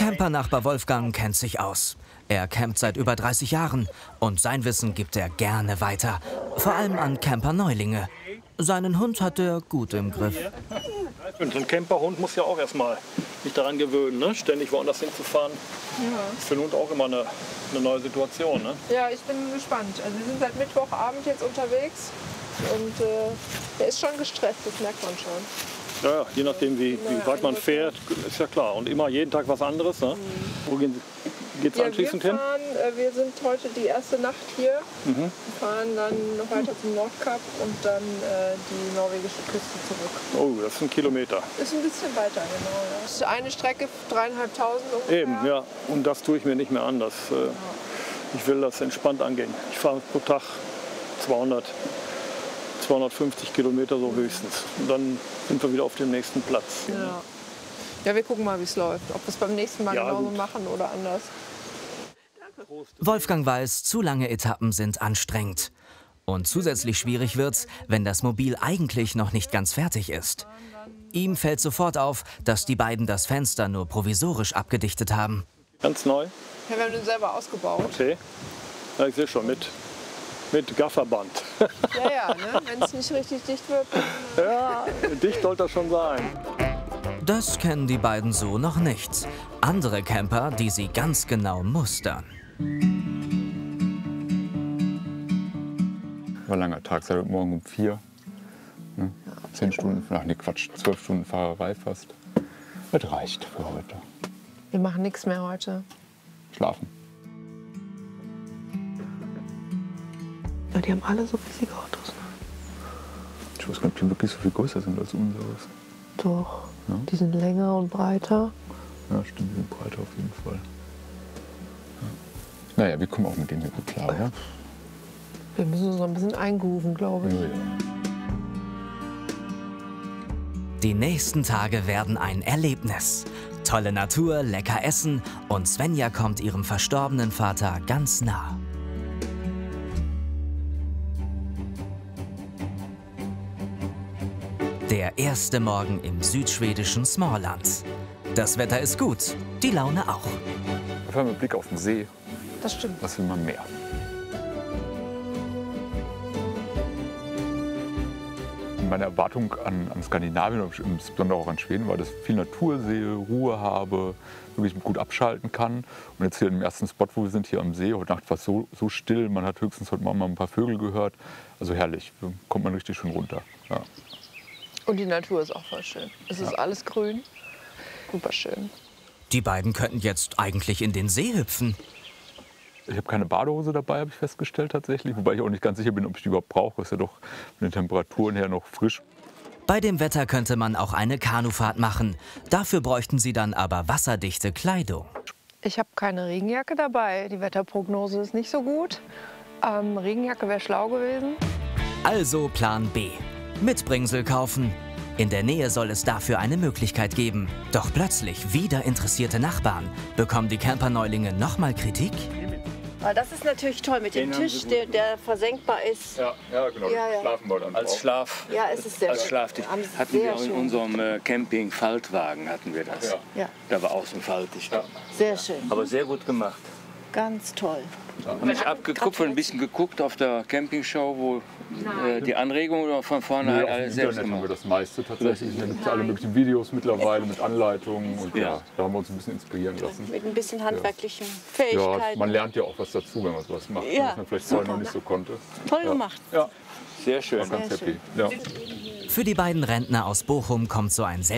Campernachbar Wolfgang kennt sich aus. Er campt seit über 30 Jahren und sein Wissen gibt er gerne weiter. Vor allem an Camperneulinge. Seinen Hund hat er gut im Griff. Und so ein Camperhund muss ja auch erstmal sich daran gewöhnen, ne? Ständig woanders hinzufahren. Ja. Ist für den Hund auch immer eine neue Situation. Ne? Ja, ich bin gespannt. Also wir sind seit Mittwochabend jetzt unterwegs und der ist schon gestresst, das merkt man schon. Ja, je nachdem wie weit man fährt, ist ja klar. Und immer jeden Tag was anderes. Ne? Wo geht's anschließend hin? Wir sind heute die erste Nacht hier, fahren dann noch weiter zum Nordkap und dann die norwegische Küste zurück. Oh, das ist ein Kilometer. Ist ein bisschen weiter, genau. Ja. Das ist eine Strecke 3.500 ungefähr. Eben, ja. Und das tue ich mir nicht mehr an. Ich will das entspannt angehen. Ich fahre pro Tag 250 Kilometer so höchstens. Und dann sind wir wieder auf dem nächsten Platz. Ja, ja, wir gucken mal, wie es läuft. Ob wir es beim nächsten Mal genauso machen oder anders. Wolfgang weiß, zu lange Etappen sind anstrengend. Und zusätzlich schwierig wird's, wenn das Mobil eigentlich noch nicht ganz fertig ist. Ihm fällt sofort auf, dass die beiden das Fenster nur provisorisch abgedichtet haben. Ganz neu? Ja, wir haben den selber ausgebaut. Okay. Ja, ich sehe schon, mit Gafferband. Ja, ne? Wenn es nicht richtig dicht wird. Dann, Ja, dicht sollte das schon sein. Das kennen die beiden so noch nicht. Andere Camper, die sie ganz genau mustern. War ein langer Tag, seit heute Morgen um 4. Ne? 10 Stunden, ach nee, Quatsch, 12 Stunden Fahrerei fast. Das reicht für heute. wir machen nichts mehr heute. Schlafen. Ja, die haben alle so riesige Autos. Ne? Ich weiß gar nicht, ob die wirklich so viel größer sind als unseres. Doch, Ja? die sind länger und breiter. Ja, stimmt, die sind breiter auf jeden Fall. Ja. Naja, wir kommen auch mit denen hier gut klar, ja? Wir müssen uns noch ein bisschen eingrooven, glaube ich. Ja. Die nächsten Tage werden ein Erlebnis. Tolle Natur, lecker Essen und Svenja kommt ihrem verstorbenen Vater ganz nah. Der erste Morgen im südschwedischen Småland. Das Wetter ist gut, die Laune auch. Einfach mit Blick auf den See, Das stimmt. was will man mehr? Meine Erwartung an Skandinavien, insbesondere auch an Schweden, war, dass ich viel Natur sehe, Ruhe habe, wirklich gut abschalten kann. Und jetzt hier im ersten Spot, wo wir sind, hier am See, heute Nacht war es so still, man hat höchstens heute Morgen mal ein paar Vögel gehört. Also herrlich, da kommt man richtig schön runter. Ja. Und die Natur ist auch voll schön. Es ist alles grün. Super schön. Die beiden könnten jetzt eigentlich in den See hüpfen. Ich habe keine Badehose dabei, habe ich festgestellt tatsächlich. Wobei ich auch nicht ganz sicher bin, ob ich die überhaupt brauche. Ist ja doch von den Temperaturen her noch frisch. Bei dem Wetter könnte man auch eine Kanufahrt machen. Dafür bräuchten sie dann aber wasserdichte Kleidung. Ich habe keine Regenjacke dabei. Die Wetterprognose ist nicht so gut. Regenjacke wäre schlau gewesen. Also Plan B. Mitbringsel kaufen. In der Nähe soll es dafür eine Möglichkeit geben. Doch plötzlich wieder interessierte Nachbarn. Bekommen die Camperneulinge nochmal Kritik? Weil das ist natürlich toll mit dem Tisch, der versenkbar ist. Ja, genau. Ja, ja. Schlafen wir dann Als drauf. Schlaf. Ja, es ist sehr Als schön. Schlaftisch Haben Sie hatten wir sehr auch in schön. unserem Camping-Faltwagen hatten wir das. Ja. Ja, Da war außen faltig. sehr schön. Aber sehr gut gemacht. Ganz toll. Habe ich abgekupfert, ein bisschen geguckt auf der Campingshow, wo die Anregungen von vorne Nee, halt auf dem alles selbst Internet haben wir gemacht. das meiste tatsächlich. Da gibt es alle möglichen Videos mittlerweile mit Anleitungen. Und ja, da haben wir uns ein bisschen inspirieren lassen. Mit ein bisschen handwerklichen Ja, Fähigkeiten. man lernt ja auch was dazu, wenn man sowas macht, Ja, was man vielleicht vorher noch nicht so konnte. Toll Ja. gemacht. Ja, Sehr schön. ganz Sehr happy. Ja. Für die beiden Rentner aus Bochum kommt so ein